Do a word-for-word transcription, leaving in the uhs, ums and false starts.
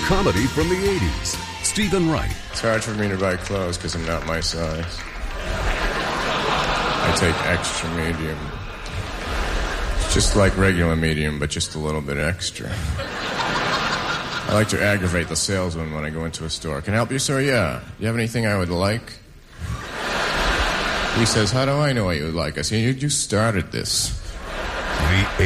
Comedy from the eighties. Stephen Wright. It's hard for me to buy clothes because I'm not my size. I take extra medium. It's just like regular medium, but just a little bit extra. I like to aggravate the salesman when I go into a store. Can I help you, sir? Yeah. Do you have anything I would like? He says, how do I know what you would like? I say, you, you started this. The